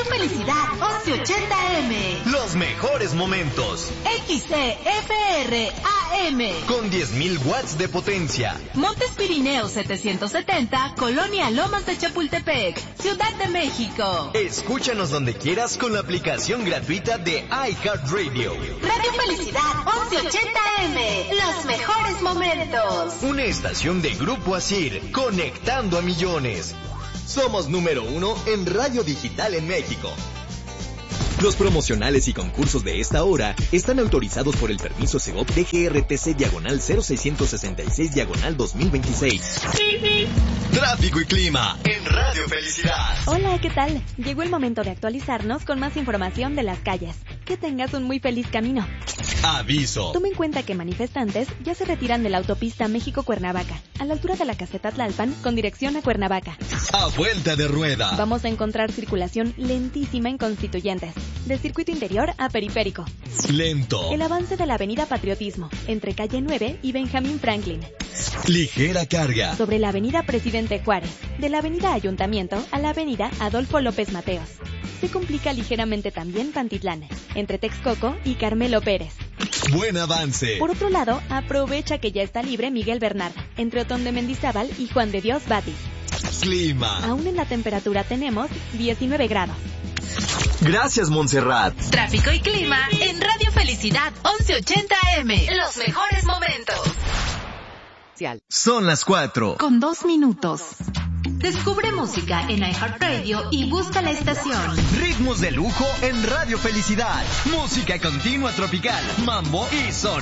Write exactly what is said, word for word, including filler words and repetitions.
Felicidad once ochenta eme. Los mejores momentos. X C F R A M. Con diez mil watts de potencia. Montes Pirineos setecientos setenta, Colonia Lomas de Chapultepec, Ciudad de México. Escúchanos donde quieras con la aplicación gratuita de iHeartRadio. Radio Felicidad once ochenta eme. Los mejores momentos. Una estación de Grupo Asir, conectando a millones. Somos número uno en radio digital en México. Los promocionales y concursos de esta hora están autorizados por el permiso Segov D G R T C diagonal cero seiscientos sesenta y seis diagonal dos mil veintiséis. Tráfico y clima en Radio Felicidad. Hola, ¿qué tal? Llegó el momento de actualizarnos con más información de las calles. Que tengas un muy feliz camino. Aviso. Toma en cuenta que manifestantes ya se retiran de la autopista México-Cuernavaca, a la altura de la caseta Tlalpan, con dirección a Cuernavaca. A vuelta de rueda. Vamos a encontrar circulación lentísima en Constituyentes, del circuito interior a periférico. Lento. El avance de la avenida Patriotismo, entre calle nueve y Benjamín Franklin. Ligera carga. Sobre la avenida Presidente Juárez, de la avenida Ayuntamiento a la avenida Adolfo López Mateos. Se complica ligeramente también Pantitlán, entre Texcoco y Carmelo Pérez. Buen avance. Por otro lado, aprovecha que ya está libre Miguel Bernard, entre Otón de Mendizábal y Juan de Dios Batis. Clima. Aún en la temperatura tenemos diecinueve grados. Gracias, Montserrat. Tráfico y clima en Radio Felicidad once ochenta eme. Los mejores momentos. Son las cuatro. Con dos minutos. Descubre música en iHeartRadio y busca la estación. Ritmos de lujo en Radio Felicidad. Música continua tropical, mambo y son.